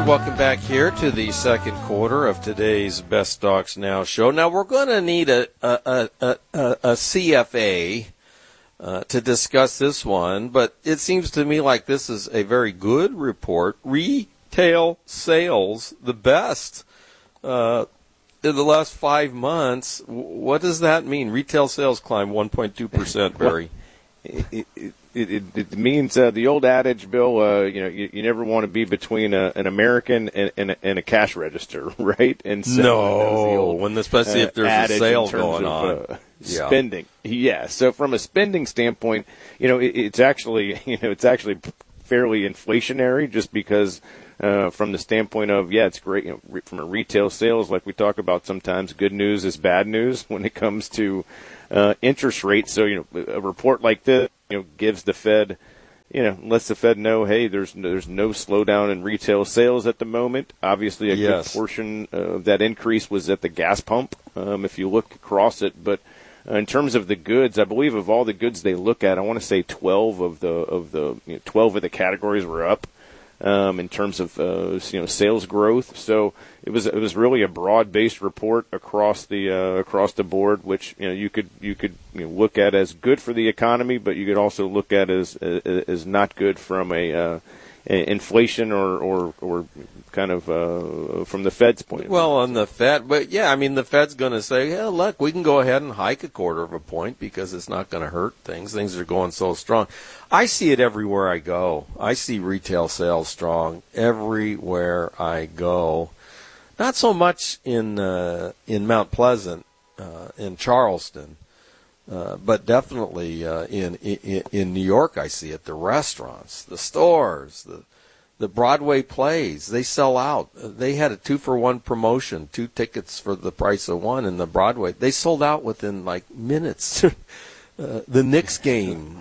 Welcome back here to the second quarter of today's Best Stocks Now show. Now, we're going to need a CFA to discuss this one, but it seems to me like this is a very good report. Retail sales, the best in the last 5 months. What does that mean? Retail sales climbed 1.2%, Barry. It means the old adage, Bill. You never want to be between an American and a cash register, right? And so especially if there's a sale going on, spending. Yeah. So from a spending standpoint, it's actually fairly inflationary, just because from the standpoint of it's great. From a retail sales, like we talk about sometimes, good news is bad news when it comes to interest rates. So a report like this gives the Fed, lets the Fed know, hey, there's no slowdown in retail sales at the moment. Obviously, a good portion of that increase was at the gas pump, if you look across it. But in terms of the goods, I believe of all the goods they look at, I want to say 12 of the categories were up in terms of sales growth. So it was really a broad-based report across the board, which you could look at as good for the economy, but you could also look at as not good from a inflation or kind of from the Fed's point of view. Well, on the Fed, but the Fed's going to say, look, we can go ahead and hike a quarter of a point because it's not going to hurt things. Things are going so strong. I see it everywhere I go. I see retail sales strong everywhere I go. Not so much in Mount Pleasant, in Charleston, but definitely in New York. I see it. The restaurants, the stores, the Broadway plays, they sell out. They had a 2-for-1 promotion, 2 tickets for the price of 1 in the Broadway. They sold out within minutes. The Knicks game,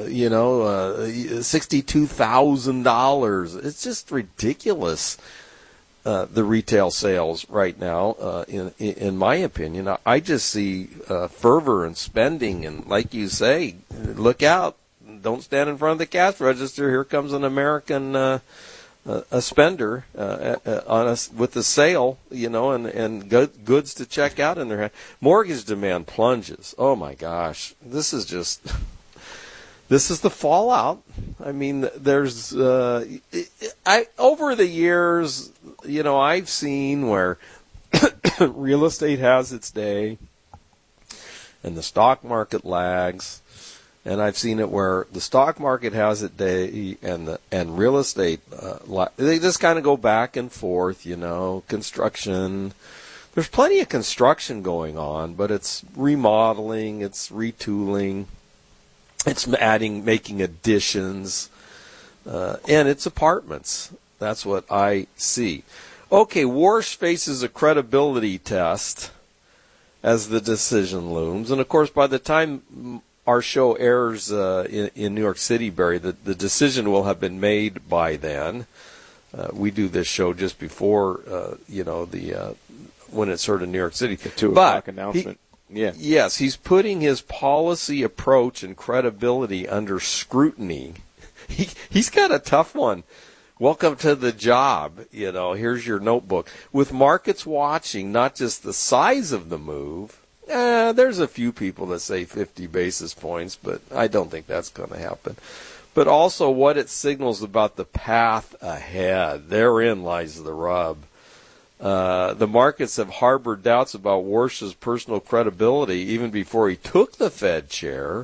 $62,000. It's just ridiculous. The retail sales right now, in my opinion, I just see fervor and spending, and like you say, look out! Don't stand in front of the cash register. Here comes an American a spender with a sale, and goods to check out in their hand. Mortgage demand plunges. Oh my gosh, this is the fallout. I mean, there's over the years, I've seen where real estate has its day and the stock market lags. And I've seen it where the stock market has its day and real estate, they just kind of go back and forth, construction. There's plenty of construction going on, but it's remodeling, it's retooling, it's making additions, and it's apartments. That's what I see. Okay, Warsh faces a credibility test as the decision looms. And, of course, by the time our show airs in New York City, Barry, the decision will have been made by then. We do this show just before, when it's heard in New York City. The 2 o'clock announcement. Yes, he's putting his policy approach and credibility under scrutiny. He's got a tough one. Welcome to the job. Here's your notebook. With markets watching not just the size of the move, there's a few people that say 50 basis points, but I don't think that's going to happen. But also what it signals about the path ahead. Therein lies the rub. The markets have harbored doubts about Warsh's personal credibility even before he took the Fed chair.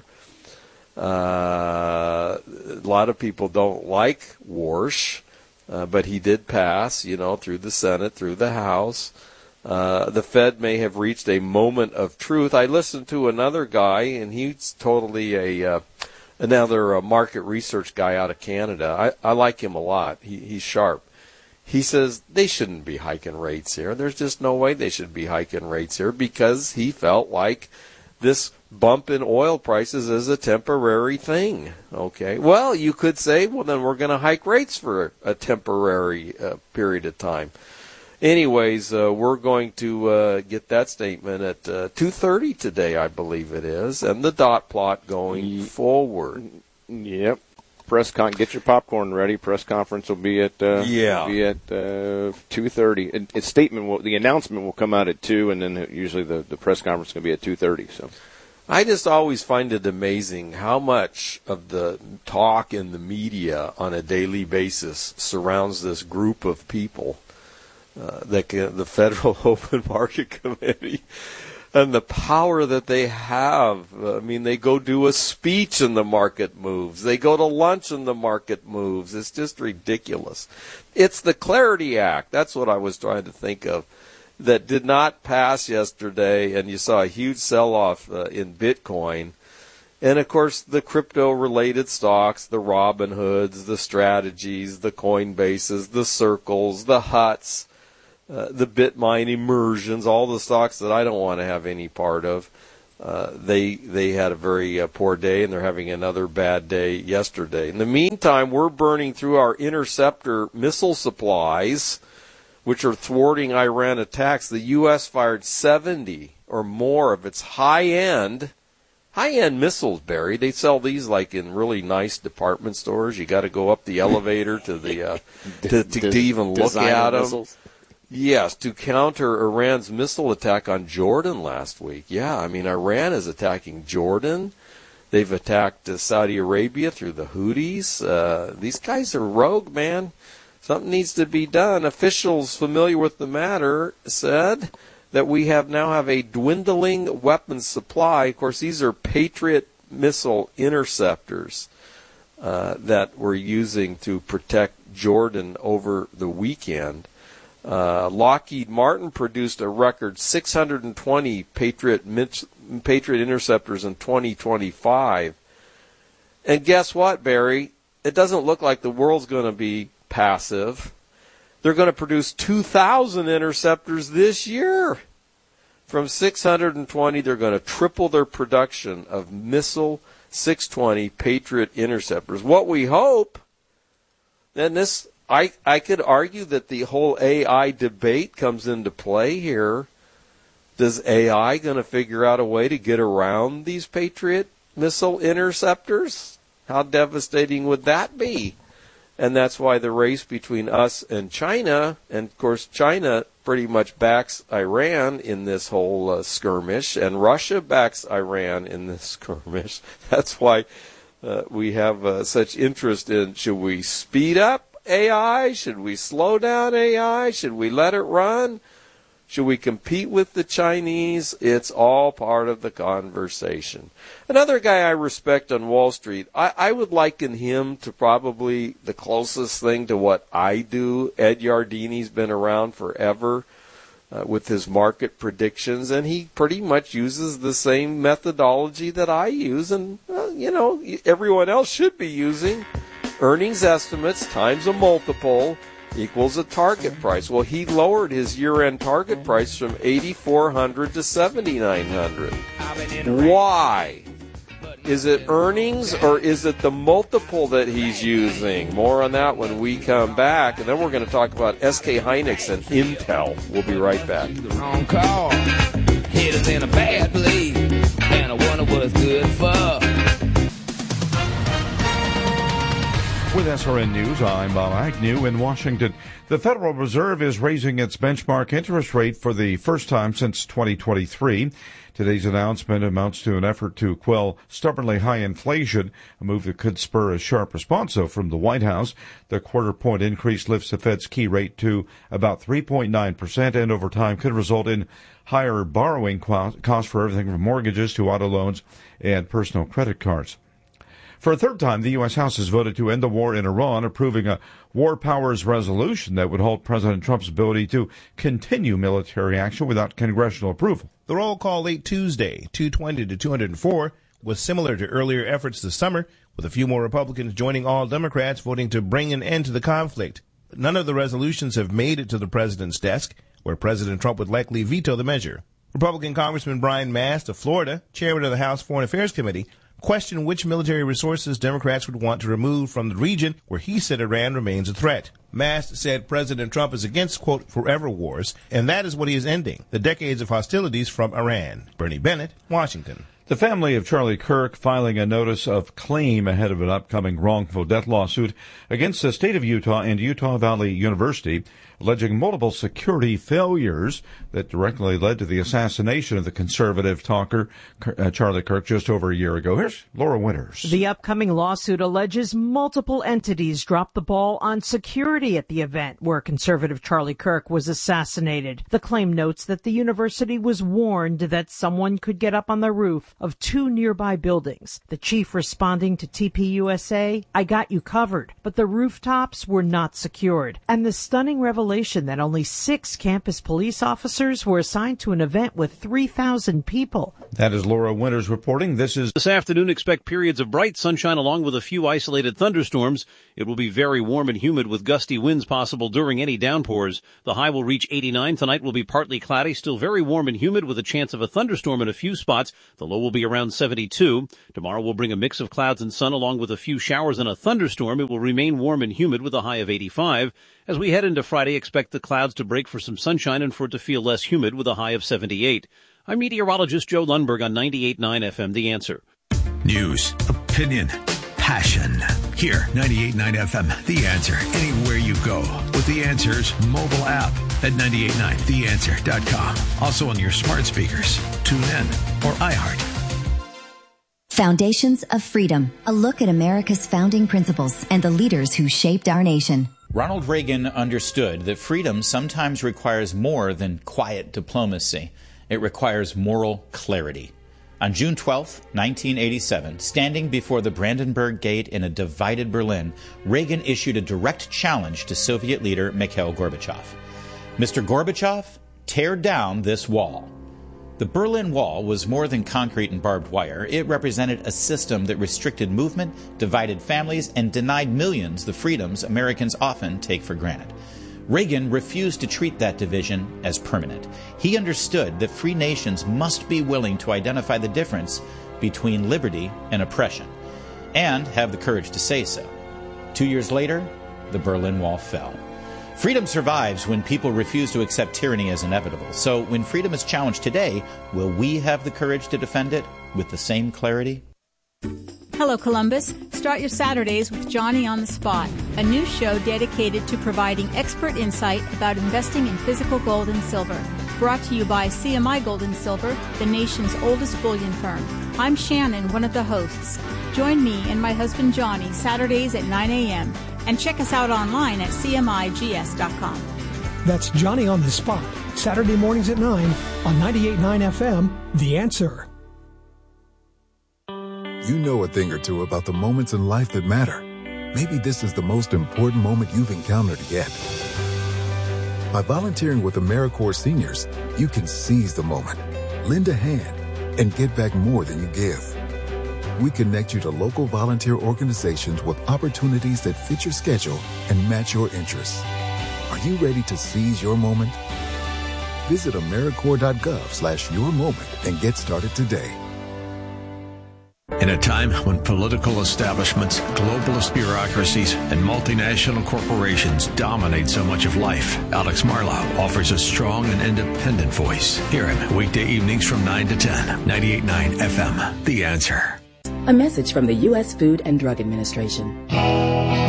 A lot of people don't like Warsh, but he did pass, through the Senate, through the House. The Fed may have reached a moment of truth. I listened to another guy, and he's totally another market research guy out of Canada. I like him a lot. He's sharp. He says they shouldn't be hiking rates here. There's just no way they should be hiking rates here because he felt like this bump in oil prices is a temporary thing. Okay. Well, you could say, well, then we're going to hike rates for a temporary period of time. Anyways, we're going to get that statement at 2:30 today, I believe it is, and the dot plot going forward. Yep. Get your popcorn ready. Press conference will be at 2:30. The announcement will come out at 2, and then usually the press conference is going to be at 2:30. So, I just always find it amazing how much of the talk in the media on a daily basis surrounds this group of people, the Federal Open Market Committee. And the power that they have. I mean, they go do a speech and the market moves. They go to lunch and the market moves. It's just ridiculous. It's the Clarity Act. That's what I was trying to think of. That did not pass yesterday, and you saw a huge sell-off in Bitcoin. And, of course, the crypto-related stocks, the Robinhoods, the Strategies, the Coinbases, the Circles, the Huts, the Bitmine immersions, all the stocks that I don't want to have any part of. They had a very poor day, and they're having another bad day yesterday. In the meantime, we're burning through our interceptor missile supplies, which are thwarting Iran attacks. The U.S. fired 70 or more of its high-end missiles, Barry. They sell these like in really nice department stores. You got to go up the elevator to the to even look at them. Missiles. Yes, to counter Iran's missile attack on Jordan last week. Yeah, I mean, Iran is attacking Jordan. They've attacked Saudi Arabia through the Houthis. These guys are rogue, man. Something needs to be done. Officials familiar with the matter said that we now have a dwindling weapons supply. Of course, these are Patriot missile interceptors that we're using to protect Jordan over the weekend. Lockheed Martin produced a record 620 Patriot interceptors in 2025. And guess what, Barry? It doesn't look like the world's going to be passive. They're going to produce 2,000 interceptors this year. From 620, they're going to triple their production of missile 620 Patriot interceptors. What we hope, then this... I could argue that the whole AI debate comes into play here. Does AI going to figure out a way to get around these Patriot missile interceptors? How devastating would that be? And that's why the race between us and China, and of course China pretty much backs Iran in this whole skirmish, and Russia backs Iran in this skirmish. That's why we have such interest in, should we speed up AI? Should we slow down AI? Should we let it run? Should we compete with the Chinese? It's all part of the conversation. Another guy I respect on Wall Street, I would liken him to probably the closest thing to what I do. Ed Yardeni's been around forever with his market predictions, and he pretty much uses the same methodology that I use, and everyone else should be using. Earnings estimates times a multiple equals a target price. Well, he lowered his year-end target price from 8,400 to 7,900. Why? Is it earnings or is it the multiple that he's using? More on that when we come back. And then we're going to talk about SK Hynix and Intel. We'll be right back. The wrong call. Hit us in a bad place. And I wonder what it's good for. With SRN News, I'm Bob Agnew in Washington. The Federal Reserve is raising its benchmark interest rate for the first time since 2023. Today's announcement amounts to an effort to quell stubbornly high inflation, a move that could spur a sharp response, though, from the White House. The quarter-point increase lifts the Fed's key rate to about 3.9%, and over time could result in higher borrowing costs for everything from mortgages to auto loans and personal credit cards. For a third time, the U.S. House has voted to end the war in Iran, approving a war powers resolution that would halt President Trump's ability to continue military action without congressional approval. The roll call late Tuesday, 220 to 204, was similar to earlier efforts this summer, with a few more Republicans joining all Democrats voting to bring an end to the conflict. None of the resolutions have made it to the president's desk, where President Trump would likely veto the measure. Republican Congressman Brian Mast of Florida, chairman of the House Foreign Affairs Committee, questioned which military resources Democrats would want to remove from the region where he said Iran remains a threat. Mast said President Trump is against, quote, forever wars, and that is what he is ending, the decades of hostilities from Iran. Bernie Bennett, Washington. The family of Charlie Kirk filing a notice of claim ahead of an upcoming wrongful death lawsuit against the state of Utah and Utah Valley University, alleging multiple security failures that directly led to the assassination of the conservative talker Charlie Kirk just over a year ago. Here's Laura Winters. The upcoming lawsuit alleges multiple entities dropped the ball on security at the event where conservative Charlie Kirk was assassinated. The claim notes that the university was warned that someone could get up on the roof of two nearby buildings. The chief responding to TPUSA, "I got you covered," but the rooftops were not secured. And the stunning revelation that only 6 campus police officers were assigned to an event with 3,000 people. That is Laura Winters reporting. This afternoon, expect periods of bright sunshine along with a few isolated thunderstorms. It will be very warm and humid with gusty winds possible during any downpours. The high will reach 89. Tonight will be partly cloudy, still very warm and humid with a chance of a thunderstorm in a few spots. The low will be around 72. Tomorrow will bring a mix of clouds and sun along with a few showers and a thunderstorm. It will remain warm and humid with a high of 85. As we head into Friday, expect the clouds to break for some sunshine and for it to feel less humid with a high of 78. I'm meteorologist Joe Lundberg on 98.9 FM, The Answer. News, opinion, passion. Here, 98.9 FM, The Answer. Anywhere you go with The Answer's mobile app at 989theanswer.com. Also on your smart speakers. Tune in or iHeart. Foundations of Freedom, a look at America's founding principles and the leaders who shaped our nation. Ronald Reagan understood that freedom sometimes requires more than quiet diplomacy. It requires moral clarity. On June 12, 1987, standing before the Brandenburg Gate in a divided Berlin, Reagan issued a direct challenge to Soviet leader Mikhail Gorbachev. Mr. Gorbachev, tear down this wall. The Berlin Wall was more than concrete and barbed wire. It represented a system that restricted movement, divided families, and denied millions the freedoms Americans often take for granted. Reagan refused to treat that division as permanent. He understood that free nations must be willing to identify the difference between liberty and oppression, and have the courage to say so. 2 years later, the Berlin Wall fell. Freedom survives when people refuse to accept tyranny as inevitable. So when freedom is challenged today, will we have the courage to defend it with the same clarity? Hello, Columbus. Start your Saturdays with Johnny on the Spot, a new show dedicated to providing expert insight about investing in physical gold and silver. Brought to you by CMI Gold and Silver, the nation's oldest bullion firm. I'm Shannon, one of the hosts. Join me and my husband Johnny Saturdays at 9 a.m. and check us out online at cmigs.com. That's Johnny on the Spot, Saturday mornings at 9 on 98.9 FM, The Answer. You know a thing or two about the moments in life that matter. Maybe this is the most important moment you've encountered yet. By volunteering with AmeriCorps Seniors, you can seize the moment, lend a hand, and get back more than you give. We connect you to local volunteer organizations with opportunities that fit your schedule and match your interests. Are you ready to seize your moment? Visit AmeriCorps.gov/yourmoment and get started today. In a time when political establishments, globalist bureaucracies, and multinational corporations dominate so much of life, Alex Marlow offers a strong and independent voice. Hear him weekday evenings from 9 to 10, 98.9 FM, The Answer. A message from the U.S. Food and Drug Administration.